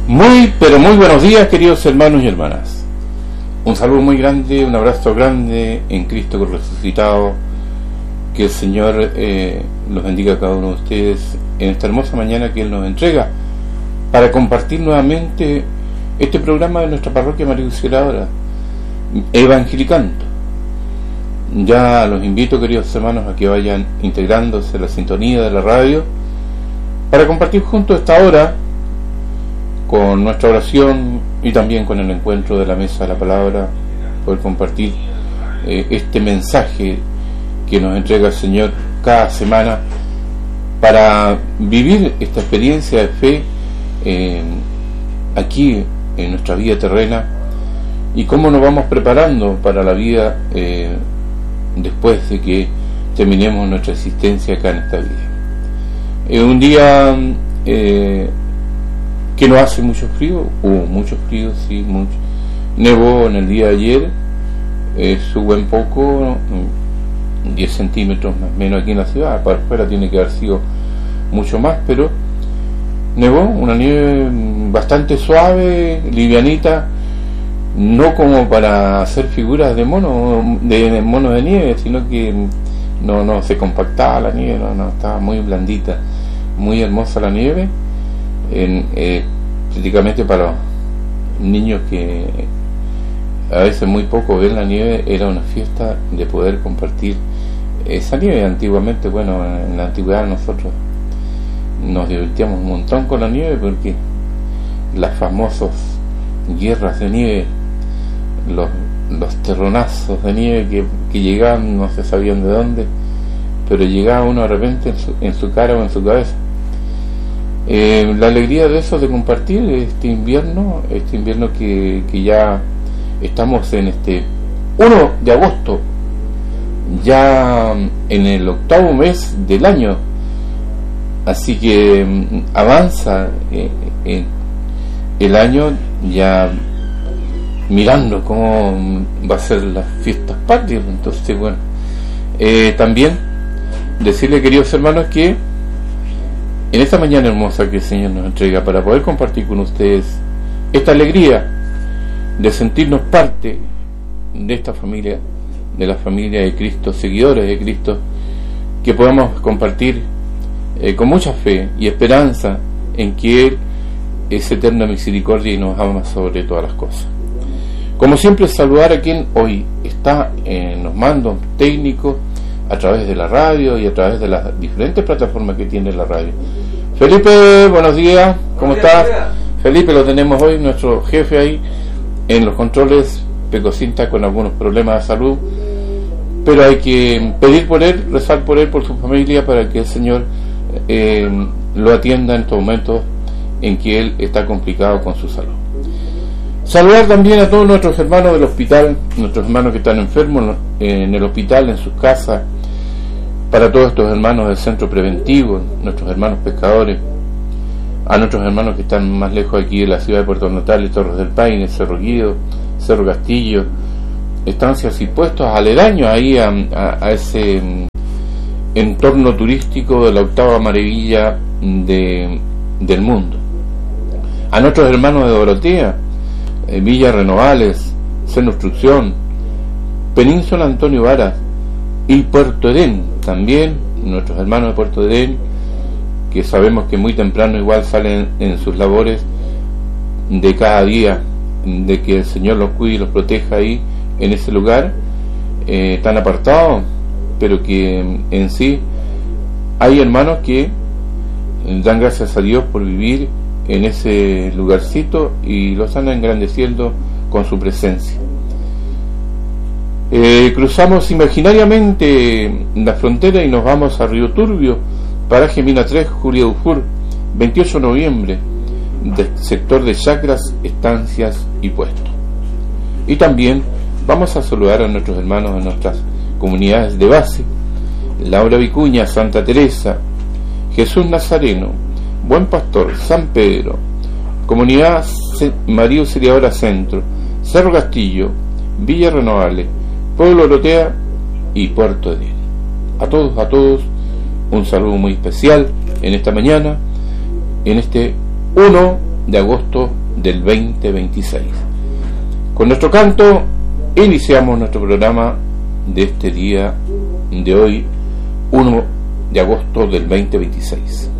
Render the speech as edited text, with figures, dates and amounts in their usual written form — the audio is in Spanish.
Muy, pero muy buenos días, queridos hermanos y hermanas. Un saludo muy grande, un abrazo grande en Cristo resucitado. Que el Señor los bendiga a cada uno de ustedes en esta hermosa mañana que Él nos entrega para compartir nuevamente este programa de nuestra parroquia María Auxiliadora, Evangelicando. Ya los invito, queridos hermanos, a que vayan integrándose a la sintonía de la radio para compartir juntos esta hora con nuestra oración y también con el encuentro de la mesa de la palabra, poder compartir este mensaje que nos entrega el Señor cada semana para vivir esta experiencia de fe aquí en nuestra vida terrena y cómo nos vamos preparando para la vida después de que terminemos nuestra existencia acá en esta vida. Un día que no hace mucho frío, hubo mucho frío, sí, mucho. Nevó en el día de ayer, sube un poco, 10 centímetros más o menos aquí en la ciudad. Para afuera tiene que haber sido mucho más, pero nevó, una nieve bastante suave, livianita, no como para hacer figuras de monos de nieve, sino que no se compactaba la nieve, no estaba muy blandita, muy hermosa la nieve. Prácticamente para los niños que a veces muy poco ven la nieve, era una fiesta de poder compartir esa nieve. Antiguamente, bueno, en la antigüedad nosotros nos divertíamos un montón con la nieve, porque las famosas guerras de nieve, los terronazos de nieve que llegaban, no se sabían de dónde, pero llegaba uno de repente en su cara o en su cabeza. La alegría de eso, de compartir este invierno que ya estamos en este 1 de agosto, ya en el 8º mes del año, así que avanza el año, ya mirando cómo va a ser las fiestas patrias. Entonces, bueno, también decirle, queridos hermanos, que en esta mañana hermosa que el Señor nos entrega para poder compartir con ustedes esta alegría de sentirnos parte de esta familia, de la familia de Cristo, seguidores de Cristo, que podamos compartir con mucha fe y esperanza en que Él es eterna misericordia y nos ama sobre todas las cosas. Como siempre, saludar a quien hoy está en los mandos técnicos, a través de la radio y a través de las diferentes plataformas que tiene la radio. Felipe, buenos días, ¿cómo estás? Felipe lo tenemos hoy, nuestro jefe ahí en los controles. Pecocinta con algunos problemas de salud, pero hay que pedir por él, rezar por él, por su familia, para que el Señor lo atienda en estos momentos en que él está complicado con su salud. Saludar también a todos nuestros hermanos del hospital, nuestros hermanos que están enfermos en el hospital, en sus casas, para todos estos hermanos del centro preventivo, nuestros hermanos pescadores, a nuestros hermanos que están más lejos aquí de la ciudad de Puerto Natales, Torres del Paine, Cerro Guido, Cerro Castillo, estancias y puestos aledaños ahí a ese entorno turístico de la 8ª maravilla del mundo. A nuestros hermanos de Dorotea, Villa Renovales, Seno Instrucción, Península Antonio Varas y Puerto Edén, también nuestros hermanos de Puerto Edén, que sabemos que muy temprano igual salen en sus labores de cada día, de que el Señor los cuide y los proteja ahí en ese lugar tan apartado, pero que en sí hay hermanos que dan gracias a Dios por vivir en ese lugarcito y los están engrandeciendo con su presencia. Cruzamos imaginariamente la frontera y nos vamos a Río Turbio, paraje Mina 3, Julia Dufour, 28 de noviembre, sector de chacras, estancias y puestos. Y también vamos a saludar a nuestros hermanos de nuestras comunidades de base: Laura Vicuña, Santa Teresa, Jesús Nazareno, Buen Pastor, San Pedro, Comunidad María Auxiliadora Centro, Cerro Castillo, Villa Renovales, Pueblo Dorotea y Puerto Edén. A todos, un saludo muy especial en esta mañana, en este 1 de agosto del 2026. Con nuestro canto iniciamos nuestro programa de este día de hoy, 1 de agosto del 2026.